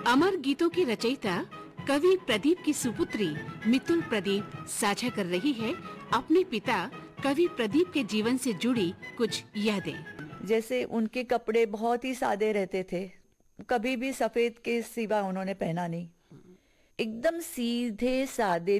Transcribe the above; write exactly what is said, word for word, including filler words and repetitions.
अमर गीतों की रचयिता कवि प्रदीप की सुपुत्री मितुल प्रदीप साझा कर रही है अपने पिता कवि प्रदीप के जीवन से जुड़ी कुछ यादें। जैसे उनके कपड़े बहुत ही सादे रहते थे, कभी भी सफेद के सिवा उन्होंने पहना नहीं, एकदम सीधे सादे